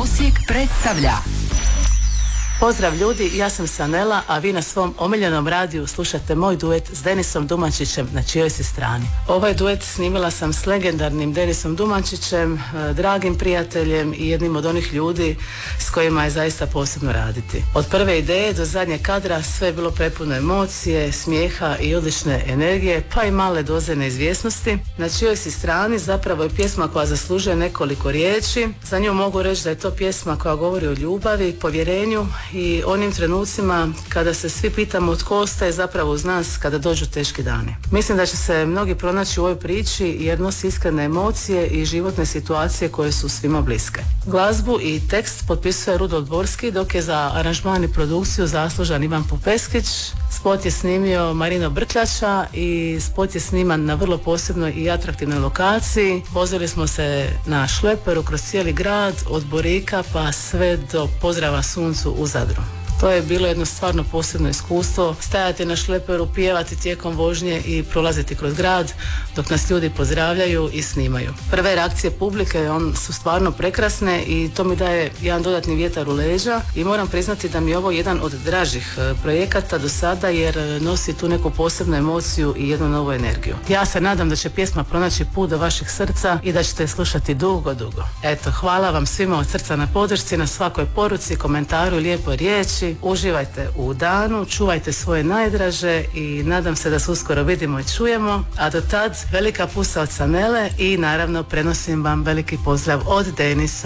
Osijek predstavlja. Pozdrav ljudi, ja sam Sanela, a vi na svom omiljenom radiju slušate moj duet s Denisom Dumančićem Na čijoj si strani. Ovaj duet snimila sam s legendarnim Denisom Dumančićem, dragim prijateljem i jednim od onih ljudi s kojima je zaista posebno raditi. Od prve ideje do zadnjeg kadra sve je bilo prepuno emocije, smijeha i odlične energije, pa i male doze neizvjesnosti. Na čijoj si strani zapravo je pjesma koja zaslužuje nekoliko riječi. Za nju mogu reći da je to pjesma koja govori o ljubavi, povjerenju i onim trenucima kada se svi pitamo tko ostaje zapravo uz nas kada dođu teški dani. Mislim da će se mnogi pronaći u ovoj priči jer nosi iskrene emocije i životne situacije koje su svima bliske. Glazbu i tekst potpisuje Rudolf Dvorski, dok je za aranžman i produkciju zaslužan Ivan Popeskić. Spot je snimio Marino Brkljača i spot je sniman na vrlo posebnoj i atraktivnoj lokaciji. Vozili smo se na šleperu kroz cijeli grad, od Borika pa sve do Pozdrava suncu u Zadru. To je bilo jedno stvarno posebno iskustvo, stajati na šleperu, pjevati tijekom vožnje i prolaziti kroz grad dok nas ljudi pozdravljaju i snimaju. Prve reakcije publike su stvarno prekrasne i to mi daje jedan dodatni vjetar u leđa i moram priznati da mi je ovo jedan od dražih projekata do sada jer nosi tu neku posebnu emociju i jednu novu energiju. Ja se nadam da će pjesma pronaći put do vaših srca i da ćete je slušati dugo, dugo. Eto, hvala vam svima od srca na podršci, na svakoj poruci, komentaru, lijepoj riječi. Uživajte u danu, čuvajte svoje najdraže i nadam se da se uskoro vidimo i čujemo, a do tad velika pusa od Sanele i naravno prenosim vam veliki pozdrav od Denisa.